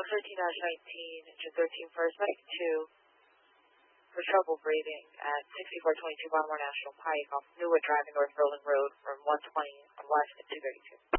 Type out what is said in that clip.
13-19, engine 13 first, medic 2 for trouble breathing at 6422 Baltimore National Pike off Newood Drive, North Berlin Road from 120 on west at 232.